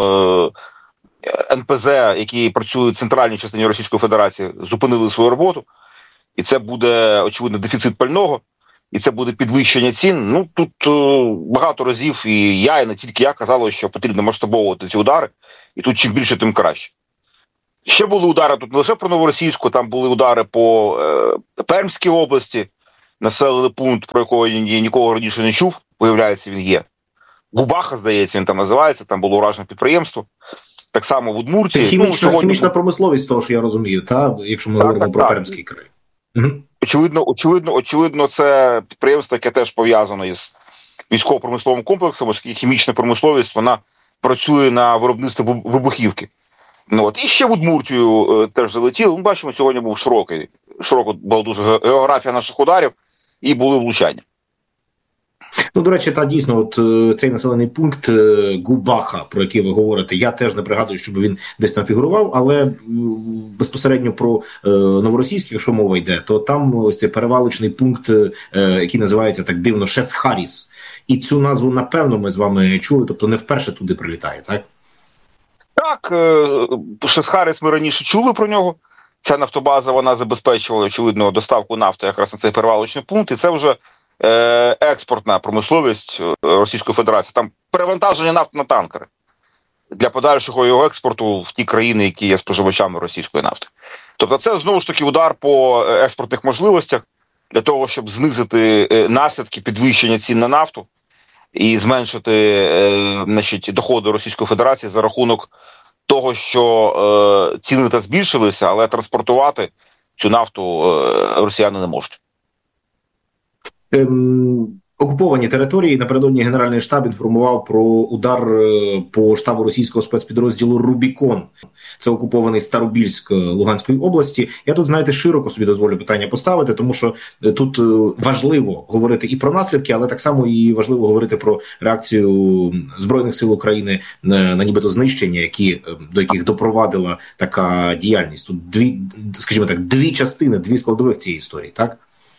ен пе зе, які працюють в центральній частині Російської Федерації, зупинили свою роботу. І це буде, очевидно, дефіцит пального. І це буде підвищення цін. Ну, тут е, багато разів і я, і не тільки я казали, що потрібно масштабовувати ці удари. І тут чим більше, тим краще. Ще були удари тут не лише про Новоросійську, там були удари по е, Пермській області, населений пункт, про якого я нікого раніше не чув, виявляється, він є. Губаха, здається, він там називається, там було уражене підприємство. Так само в Удмуртії. Хімічна, ну, сьогодні... хімічна промисловість, того, що я розумію, та? Якщо ми так, говоримо так, про так. Пермський край. Угу. Очевидно, очевидно, очевидно, це підприємство, яке теж пов'язано із військово-промисловим комплексом, оскільки хімічна промисловість, вона працює на виробництві вибухівки. Ну, от. І ще в Удмуртію е, теж залетіло. Ми бачимо, сьогодні був широкий, широко була дуже географія наших ударів, і були влучання. Ну, до речі, та дійсно, от цей населений пункт Губаха, про який ви говорите, я теж не пригадую, щоб він десь там фігурував, але безпосередньо про е, Новоросійський, якщо мова йде, то там ось цей перевалочний пункт, е, який називається так дивно Шесхаріс. І цю назву, напевно, ми з вами чули, тобто не вперше туди прилітає, так? Так, е, Шесхаріс ми раніше чули про нього. Ця нафтобаза, вона забезпечувала, очевидно, доставку нафти якраз на цей перевалочний пункт, і це вже експортна промисловість Російської Федерації. Там перевантаження нафти на танкери для подальшого його експорту в ті країни, які є споживачами російської нафти. Тобто це, знову ж таки, удар по експортних можливостях для того, щоб знизити наслідки підвищення цін на нафту і зменшити значить, доходи Російської Федерації за рахунок того, що ціни та збільшилися, але транспортувати цю нафту росіяни не можуть. Ем, окуповані території. Напередодні Генеральний штаб інформував про удар по штабу російського спецпідрозділу «Рубікон». Це окупований Старобільськ Луганської області. Я тут, знаєте, широко собі дозволю питання поставити, тому що тут важливо говорити і про наслідки, але так само і важливо говорити про реакцію Збройних сил України на, на нібито знищення, які, до яких допровадила така діяльність. Тут дві, скажімо так, дві частини, дві складових цієї історії, так?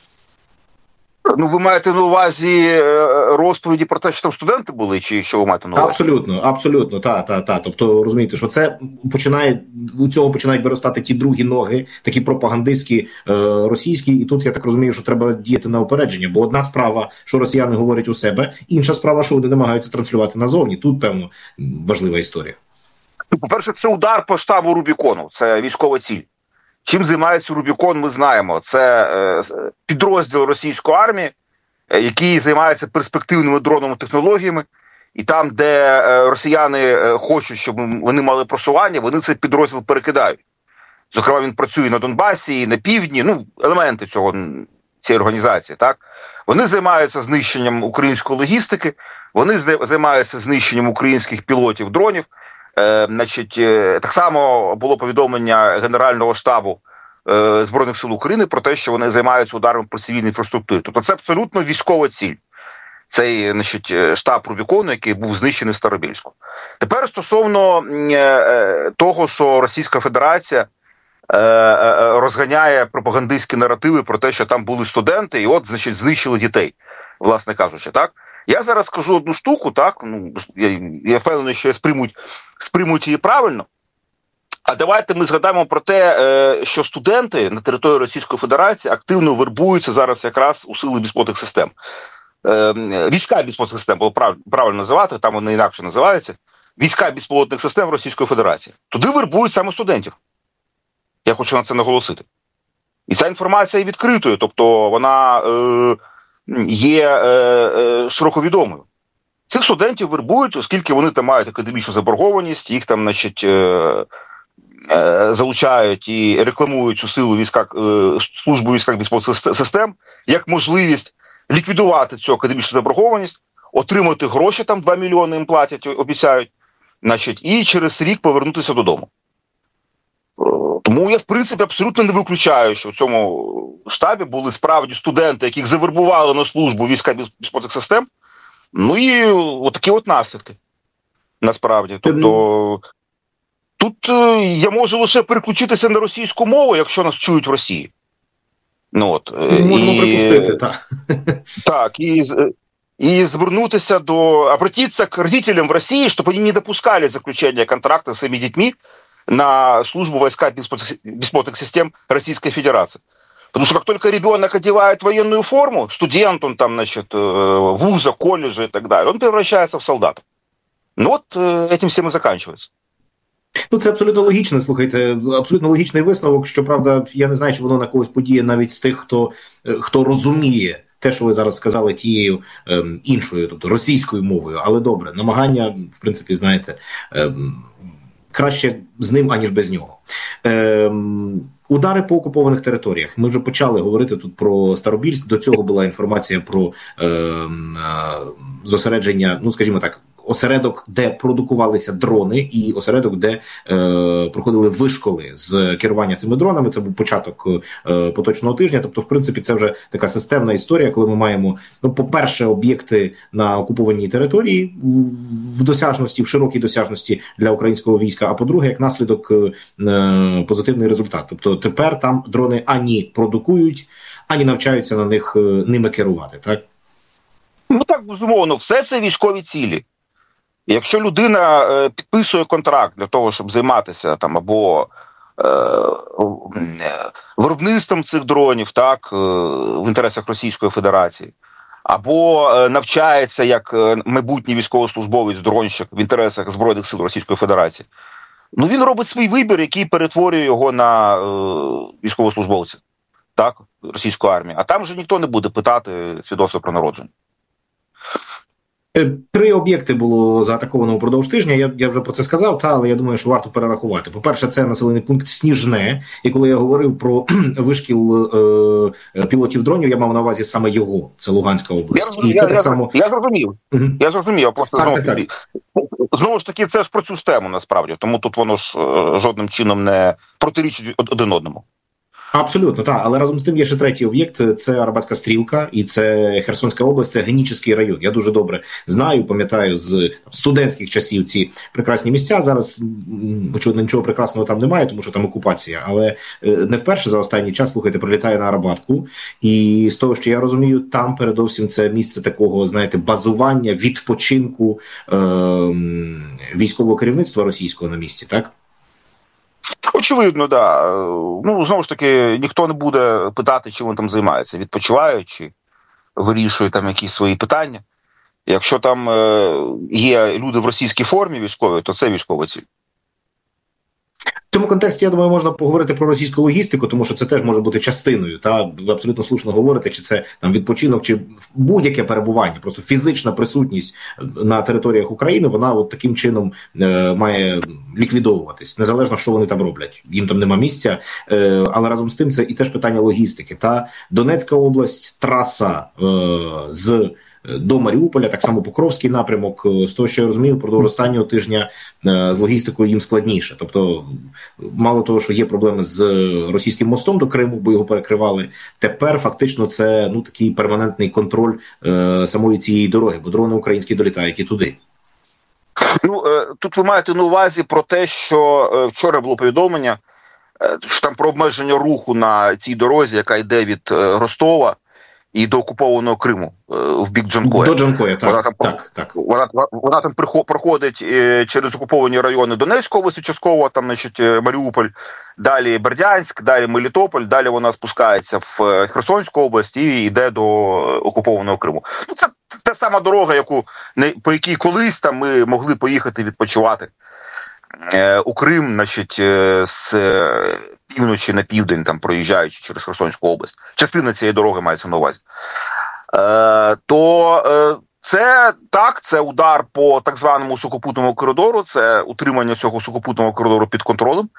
Ну, ви маєте на увазі розповіді про те, що там студенти були, чи що ви маєте на увазі? Абсолютно, абсолютно, та, та, та. Тобто, розумієте, що це починає, у цього починають виростати ті другі ноги, такі пропагандистські, е, російські, і тут, я так розумію, що треба діяти на опередження, бо одна справа, що росіяни говорять у себе, інша справа, що вони намагаються транслювати назовні. Тут, певно, важлива історія. По-перше, це удар по штабу Рубікону, це військова ціль. Чим займається Рубікон, ми знаємо. Це е, підрозділ російської армії, е, який займається перспективними дронними технологіями. І там, де е, росіяни е, хочуть, щоб вони мали просування, вони цей підрозділ перекидають. Зокрема, він працює на Донбасі, і на півдні, ну, елементи цього, цієї організації. Так? Вони займаються знищенням української логістики, вони займаються знищенням українських пілотів дронів. Е, значить, е, так само було повідомлення Генерального штабу е, Збройних сил України про те, що вони займаються ударом по цивільній інфраструктурі. Тобто це абсолютно військова ціль. Цей, значить, штаб Рубікону, який був знищений в Старобільську. Тепер стосовно е, того, що Російська Федерація е, е, розганяє пропагандистські наративи про те, що там були студенти, і от, значить, знищили дітей, власне кажучи, так? Я зараз скажу одну штуку, так, ну, я, я впевнений, що сприймуть, сприймуть її правильно. А давайте ми згадаємо про те, що студенти на території Російської Федерації активно вербуються зараз якраз у сили безпілотних систем. Війська безпілотних систем, було правильно називати, там вони інакше називаються. Війська безпілотних систем Російської Федерації. Туди вербують саме студентів. Я хочу на це наголосити. І ця інформація є відкритою, тобто вона... Е- є е, е, широко відомою. Цих студентів вербують, оскільки вони там мають академічну заборгованість, їх там, значить, е, залучають і рекламують цю силу війська, службу військових безпекових систем як можливість ліквідувати цю академічну заборгованість, отримати гроші, там два мільйони їм платять, обіцяють, значить, і через рік повернутися додому. Тому я, в принципі, абсолютно не виключаю, що в цьому штабі були справді студенти, яких завербували на службу війська безпекових систем, ну і отакі от наслідки, насправді. Тобто, тут я можу лише переключитися на російську мову, якщо нас чують в Росії. Ну, от. Можемо і, припустити, так. Так, і, и звернутися до... Обратиться к родителям в России, чтобы они не допускали заключения контракта с своими детьми на службу войска беспилотных систем Российской Федерации. Потому что как только ребенок одевает военную форму, студент, он там, значит, вуза, колледжа и так далее, он превращается в солдата. Ну от этим всем и заканчивается. Ну, це абсолютно логічно, слухайте, абсолютно логічний висновок, щоправда, я не знаю, чи воно на когось подіє навіть з тих, хто, хто розуміє те, що ви зараз сказали, тією ем, іншою, тобто російською мовою, але добре, намагання, в принципі, знаєте, ем, краще з ним, аніж без нього. Ем, удари по окупованих територіях. Ми вже почали говорити тут про Старобільськ, до цього була інформація про ем, е, зосередження, ну, скажімо так, осередок, де продукувалися дрони, і осередок, де е, проходили вишколи з керування цими дронами. Це був початок е, поточного тижня. Тобто, в принципі, це вже така системна історія, коли ми маємо, ну, по-перше, об'єкти на окупованій території в досяжності, в широкій досяжності для українського війська, а по-друге, як наслідок е, позитивний результат. Тобто, тепер там дрони ані продукують, ані навчаються на них е, ними керувати, так? Ну так, безумовно, все це військові цілі. Якщо людина е, підписує контракт для того, щоб займатися там або е, е, виробництвом цих дронів, так, е, в інтересах Російської Федерації, або е, навчається як е, майбутній військовослужбовець-дронщик в інтересах Збройних сил Російської Федерації, ну він робить свій вибір, який перетворює його на е, військовослужбовця, так, російської армії. А там вже ніхто не буде питати свідоцтво про народження. Три об'єкти було заатаковано упродовж тижня, я, я вже про це сказав, та, але я думаю, що варто перерахувати. По-перше, це населений пункт Сніжне, і коли я говорив про вишкіл е, пілотів дронів, я мав на увазі саме його, це Луганська область. Я, і я, це я, так само... я зрозумів, угу. я зрозумів, просто так, знову, так, так. знову ж таки, це ж про цю ж тему, насправді, тому тут воно ж е, жодним чином не протирічить один одному. Абсолютно, так. Але разом з тим є ще третій об'єкт, це Арабатська Стрілка, і це Херсонська область, це Генічеський район. Я дуже добре знаю, пам'ятаю з студентських часів ці прекрасні місця. Зараз, очевидно, нічого прекрасного там немає, тому що там окупація. Але не вперше за останній час, слухайте, прилітає на Арабатку. І з того, що я розумію, там передовсім це місце такого, знаєте, базування, відпочинку е- військового керівництва російського на місці, так? Очевидно, да. Ну, знову ж таки, ніхто не буде питати, чим вони там займаються. Відпочивають чи вирішують там якісь свої питання. Якщо там е, є люди в російській формі військовій, то це військова ціль. В цьому контексті, я думаю, можна поговорити про російську логістику, тому що це теж може бути частиною. Та ви абсолютно слушно говорите, чи це там відпочинок, чи будь-яке перебування, просто фізична присутність на територіях України, вона от таким чином е, має ліквідовуватись, незалежно, що вони там роблять. Їм там нема місця, е, але разом з тим це і теж питання логістики. Та Донецька область, траса е, з до Маріуполя, так само Покровський напрямок. З того, що я розумію, впродовж останнього тижня з логістикою їм складніше. Тобто, мало того, що є проблеми з російським мостом до Криму, бо його перекривали, тепер фактично це, ну, такий перманентний контроль е, самої цієї дороги, бо дрони українські долітають і туди. Ну, е, тут ви маєте на увазі про те, що е, вчора було повідомлення, е, що там про обмеження руху на цій дорозі, яка йде від е, Ростова і до окупованого Криму в бік Джанкоя. До Джанкоя, так. Вона там, так, так. Вона, вона там проходить через окуповані райони Донецької області, частково, там, значить, Маріуполь, далі Бердянськ, далі Мелітополь, далі вона спускається в Херсонську область і йде до окупованого Криму. Ну, це та сама дорога, яку, по якій колись там ми могли поїхати відпочивати у Крим, значить, з півночі на південь, там, проїжджаючи через Херсонську область. Частина цієї дороги мається на увазі. Е, то е, це, так, це удар по так званому сухопутному коридору, це утримання цього сухопутного коридору під контролем,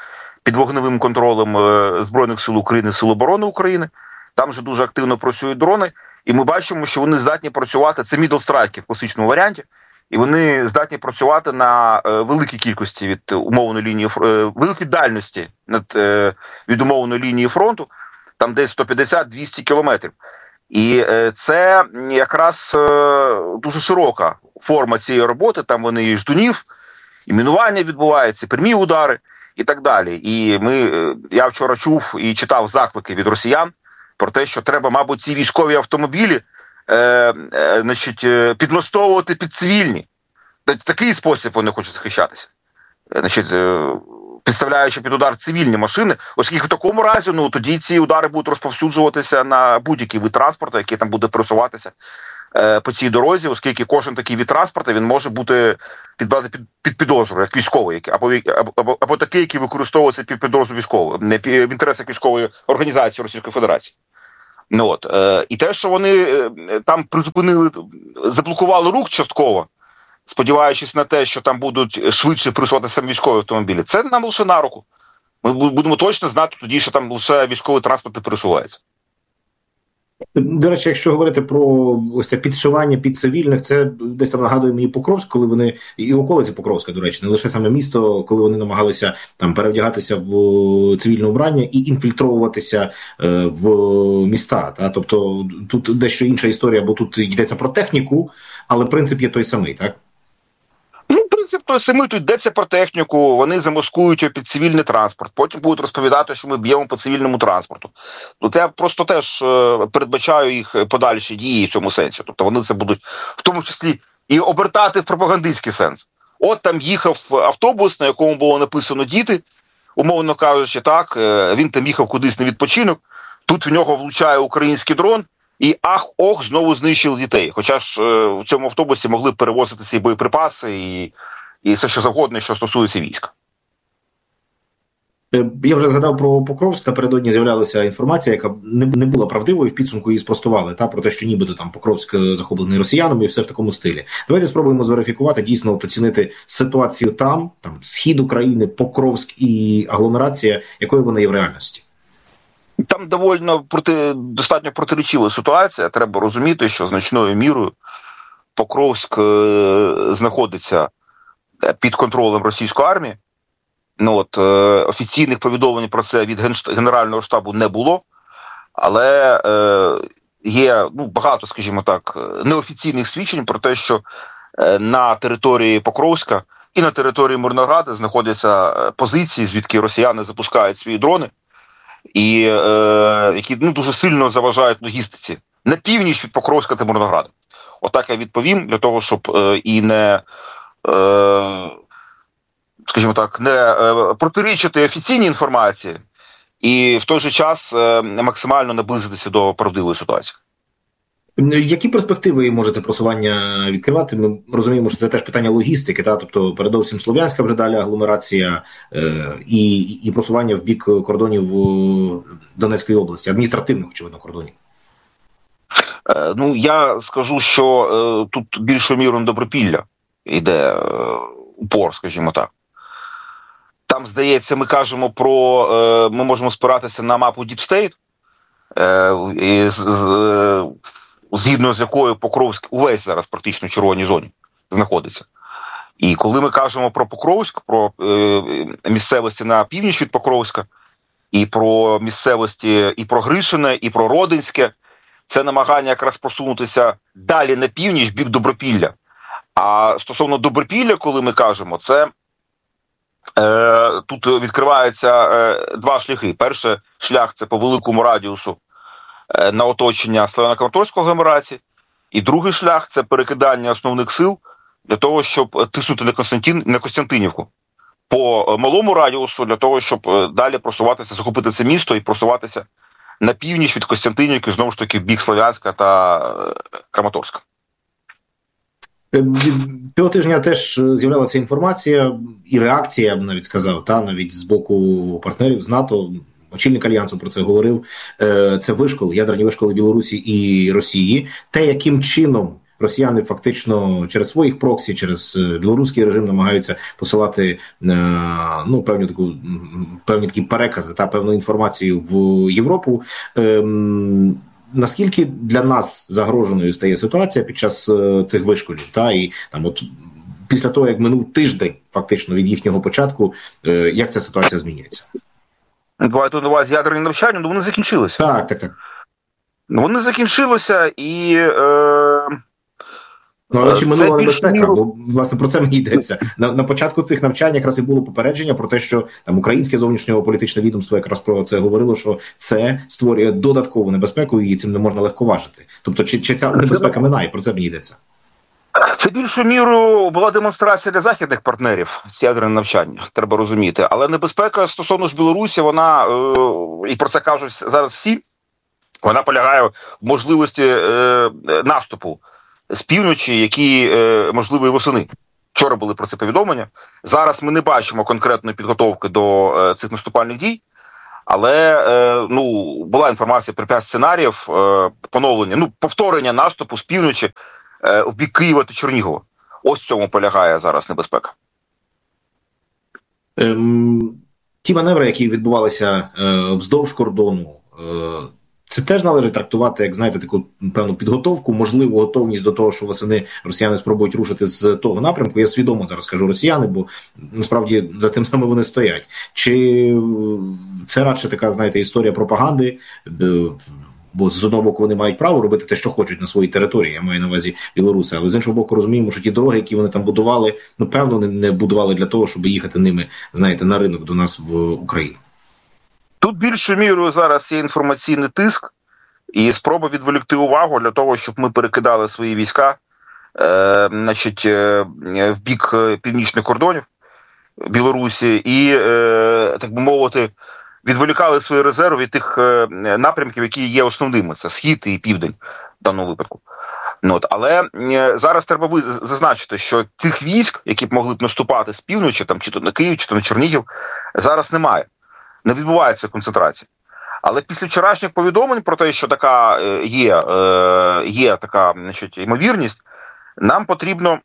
під вогневим контролем Збройних сил України, Сил оборони України. Там же дуже активно працюють дрони, і ми бачимо, що вони здатні працювати, це middle strike в класичному варіанті, і вони здатні працювати на великій кількості від умовної лінії, великій дальності від умовної лінії фронту, там десь сто п'ятдесят - двісті кілометрів. І це якраз дуже широка форма цієї роботи, там вони і ждунів, і мінування відбуваються, і прямі удари, і так далі. І ми, я вчора чув і читав заклики від росіян про те, що треба, мабуть, ці військові автомобілі е, е, значить, підлаштовувати під цивільні. В такий спосіб вони хочуть захищатися. Значить, е, підставляючи під удар цивільні машини, оскільки в такому разі, ну, тоді ці удари будуть розповсюджуватися на будь-який вид транспорту, який там буде пересуватися е, по цій дорозі, оскільки кожен такий вид транспорту, він може бути підбрати під, під підозру, як військовий, або, або, або, або такий, який використовується під підозру військового, не в інтересах військової організації Російської Федерації. Ну, от, е, і те, що вони е, там призупинили, заблокували рух частково, сподіваючись на те, що там будуть швидше пересуватися військові автомобілі, це нам лише на руку. Ми будемо точно знати тоді, що там лише військовий транспорт пересувається. До речі, якщо говорити про ось це підшивання під цивільних, це десь там нагадує мені Покровськ, коли вони, і околиці Покровська, до речі, не лише саме місто, коли вони намагалися там перевдягатися в цивільне убрання і інфільтровуватися е, в міста. Та? Тобто тут дещо інша історія, бо тут йдеться про техніку, але принцип є той самий, так? Ну, принцип той самий, тут йдеться про техніку, вони замаскують його під цивільний транспорт, потім будуть розповідати, що ми б'ємо по цивільному транспорту. Тут я просто теж е, передбачаю їх подальші дії в цьому сенсі. Тобто вони це будуть в тому числі і обертати в пропагандистський сенс. От там їхав автобус, на якому було написано «Діти», умовно кажучи, так, е, він там їхав кудись на відпочинок, тут в нього влучає український дрон, і ах-ох, знову знищили дітей. Хоча ж е, в цьому автобусі могли перевозитися і боєприпаси, і, і все що завгодно, що стосується війська. Я вже згадав про Покровськ, напередодні з'являлася інформація, яка не, не була правдивою, в підсумку її спростували, та, про те, що нібито там Покровськ захоплений росіянами і все в такому стилі. Давайте спробуємо зверифікувати, дійсно оцінити ситуацію там, там, схід України, Покровськ і агломерація, якою вона є в реальності. Там доволі проти, достатньо протирічива ситуація. Треба розуміти, що значною мірою Покровськ е, знаходиться під контролем російської армії. Ну, от, е, офіційних повідомлень про це від Генерального штабу не було, але е, є ну, багато, скажімо так, неофіційних свідчень про те, що е, на території Покровська і на території Мирнограда знаходяться позиції, звідки росіяни запускають свої дрони, і е, які ну, дуже сильно заважають логістиці на північ від Покровська та Мирнограда. Отак я відповім, для того, щоб е, і не, е, скажімо так, не е, протирічити офіційній інформації, і в той же час е, максимально наблизитися до правдивої ситуації. Які перспективи може це просування відкривати? Ми розуміємо, що це теж питання логістики, та? Тобто передовсім Слов'янська вже далі агломерація е, і, і просування в бік кордонів Донецької області, адміністративних, очевидно, кордонів. Е, ну, я скажу, що е, тут більшою мірою на Добропілля йде е, упор, скажімо так. Там, здається, ми кажемо про, е, ми можемо спиратися на мапу Deep State, е, і, е, згідно з якою Покровськ увесь зараз практично в червоній зоні знаходиться. І коли ми кажемо про Покровськ, про е, місцевості на північ від Покровська, і про місцевості і про Гришине, і про Родинське, це намагання якраз просунутися далі на північ, бік Добропілля. А стосовно Добропілля, коли ми кажемо, це е, тут відкриваються е, два шляхи. Перший шлях – це по великому радіусу на оточення Слов'яно-Краматорської агломерації, і другий шлях – це перекидання основних сил для того, щоб тиснути на, Константин, на Костянтинівку по малому радіусу, для того, щоб далі просуватися, захопити це місто і просуватися на північ від Костянтинівки, знову ж таки, в бік Слов'янська та Краматорська. Цього тижня теж з'являлася інформація і реакція, я б навіть сказав, та навіть з боку партнерів з НАТО. Очільник Альянсу про це говорив. Це вишколи, ядерні вишколи Білорусі і Росії. Те, яким чином росіяни фактично через своїх проксі, через білоруський режим намагаються посилати ну, певні, таку, певні такі перекази та певну інформацію в Європу. Ем, наскільки для нас загроженою стає ситуація під час цих вишколів? Та, і там от після того, як минув тиждень фактично від їхнього початку, як ця ситуація змінюється? Буваєте на увазі ядерні навчання, ну вони закінчилися. Так, так, так. Вони закінчилися і... Е... Ну, але чи минула небезпека? Бо, власне, про це мені йдеться. На, на початку цих навчань якраз і було попередження про те, що там українське зовнішньополітичне відомство якраз про це говорило, що це створює додаткову небезпеку і цим не можна легковажити. Тобто, чи, чи ця небезпека минає? Про це мені йдеться. Це більшою мірою була демонстрація для західних партнерів з ядерним навчанням, треба розуміти. Але небезпека стосовно ж Білорусі, вона, е, і про це кажуть зараз всі, вона полягає в можливості е, наступу з півночі, які е, можливі восени. Вчора були про це повідомлення. Зараз ми не бачимо конкретної підготовки до е, цих наступальних дій, але е, ну, була інформація про п'ять сценаріїв е, поновлення, ну, повторення наступу з півночі е, в бік Києва та Чернігова. Ось в цьому полягає зараз небезпека. Ем, ті маневри, які відбувалися е, вздовж кордону, е, це теж належить трактувати, як, знаєте, таку певну підготовку, можливу готовність до того, що восени росіяни спробують рушити з того напрямку. Я свідомо зараз кажу росіяни, бо насправді за цим саме вони стоять. Чи це радше така, знаєте, історія пропаганди, бо з одного боку вони мають право робити те, що хочуть на своїй території, я маю на увазі білоруси, але з іншого боку розуміємо, що ті дороги, які вони там будували, ну, певно, не будували для того, щоб їхати ними, знаєте, на ринок до нас в Україну. Тут більшою мірою зараз є інформаційний тиск і спроба відволікти увагу для того, щоб ми перекидали свої війська е, значить, е, в бік північних кордонів Білорусі і, е, так би мовити, відволікали свої резерви від тих е, напрямків, які є основними. Це Схід і Південь в даному випадку. Ну, от, але е, зараз треба зазначити, що тих військ, які б могли б наступати з півночі, там, чи то на Київ, чи то на Чернігів, зараз немає. Не відбувається концентрація. Але після вчорашніх повідомлень про те, що така є, є така, значить, ймовірність, нам потрібно,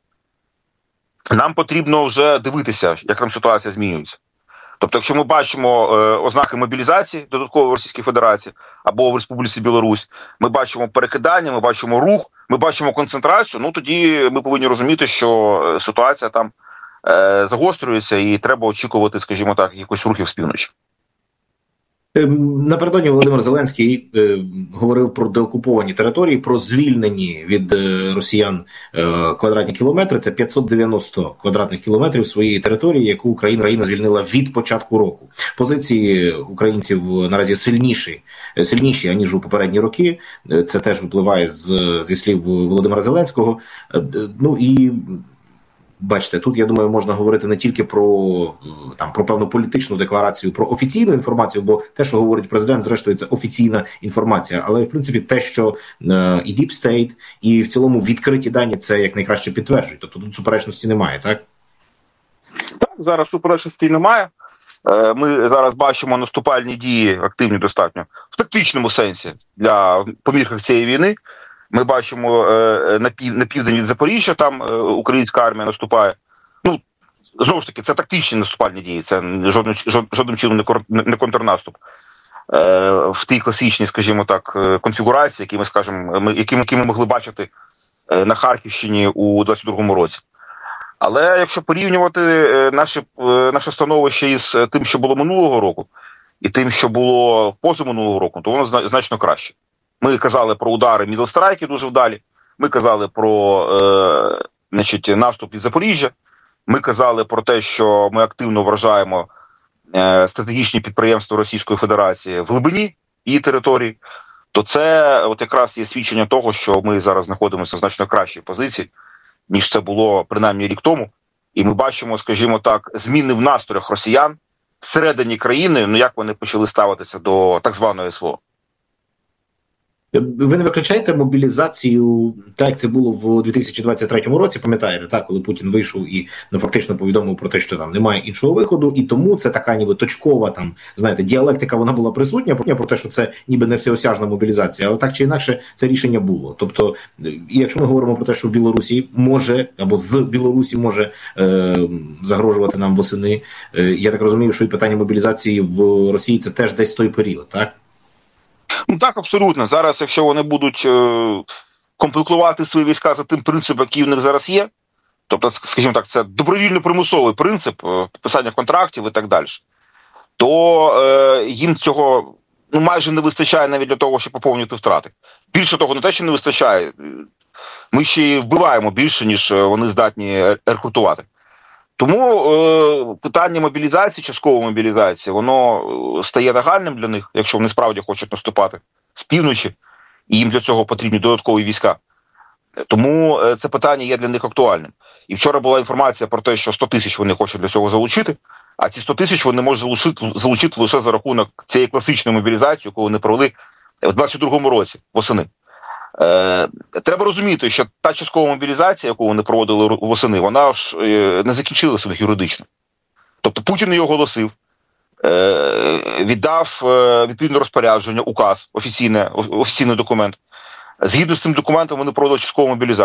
нам потрібно вже дивитися, як там ситуація змінюється. Тобто, якщо ми бачимо ознаки мобілізації додаткової в Російській Федерації або в Республіці Білорусь, ми бачимо перекидання, ми бачимо рух, ми бачимо концентрацію, ну тоді ми повинні розуміти, що ситуація там е, загострюється і треба очікувати, скажімо так, якихось рухів з півночі. Напередодні Володимир Зеленський е, говорив про деокуповані території, про звільнені від е, росіян е, квадратні кілометри. Це п'ятсот дев'яносто квадратних кілометрів своєї території, яку Україна, Україна звільнила від початку року. Позиції українців наразі сильніші, сильніші аніж у попередні роки. Це теж випливає з, зі слів Володимира Зеленського. Е, ну і... Бачите, тут, я думаю, можна говорити не тільки про, там, про певну політичну декларацію, про офіційну інформацію, бо те, що говорить президент, зрештою, це офіційна інформація. Але, в принципі, те, що е, і Deep State, і в цілому відкриті дані це як найкраще підтверджують. Тобто тут суперечності немає, так? Так, зараз суперечності немає. Е, ми зараз бачимо наступальні дії, активні достатньо, в тактичному сенсі для помірках цієї війни. Ми бачимо е, на, пів, на південь від Запоріжжя, там е, українська армія наступає. Ну, знову ж таки, це тактичні наступальні дії, це жодним, жодним чином не, кор, не контрнаступ. Е, в тій класичній, скажімо так, конфігурації, які ми, скажімо, ми, які, які ми могли бачити е, на Харківщині у двадцять другому році. Але якщо порівнювати е, наше, е, наше становище із тим, що було минулого року, і тим, що було позаминулого року, то воно значно краще. Ми казали про удари мідлстрайки дуже вдалі, ми казали про е, значить, наступ від Запоріжжя, ми казали про те, що ми активно вражаємо е, стратегічні підприємства Російської Федерації в глибині її території, то це от якраз є свідчення того, що ми зараз знаходимося в значно кращій позиції, ніж це було принаймні рік тому. І ми бачимо, скажімо так, зміни в настроях росіян всередині країни, ну як вони почали ставитися до так званої ес ве о. Ви не виключаєте мобілізацію, так як це було в дві тисячі двадцять третьому році, пам'ятаєте, так, коли Путін вийшов і ну, фактично повідомив про те, що там немає іншого виходу, і тому це така ніби точкова, там, знаєте, діалектика, вона була присутня, про те, що це ніби не всеосяжна мобілізація, але так чи інакше це рішення було. Тобто, якщо ми говоримо про те, що в Білорусі може, або з Білорусі може е, загрожувати нам восени, е, я так розумію, що і питання мобілізації в Росії це теж десь той період, так? Ну так, абсолютно. Зараз, якщо вони будуть е, комплектувати свої війська за тим принципом, який в них зараз є, тобто, скажімо так, це добровільно-примусовий принцип е, підписання контрактів і так далі, то е, їм цього ну, майже не вистачає навіть для того, щоб поповнювати втрати. Більше того, не те, що не вистачає, ми ще й вбиваємо більше, ніж вони здатні рекрутувати. Тому е, питання мобілізації, часткової мобілізації, воно стає нагальним для них, якщо вони справді хочуть наступати з півночі, і їм для цього потрібні додаткові війська. Тому це питання є для них актуальним. І вчора була інформація про те, що сто тисяч вони хочуть для цього залучити, а ці сто тисяч вони можуть залучити, залучити лише за рахунок цієї класичної мобілізації, яку вони провели в двадцять другому році, восени. Е, треба розуміти, що та часткова мобілізація, яку вони проводили восени, вона ж е, не закінчилася у них юридично. Тобто Путін її оголосив, е, віддав е, відповідне розпорядження, указ, офіційне, офіційний документ. Згідно з цим документом вони проводили часткову мобілізацію.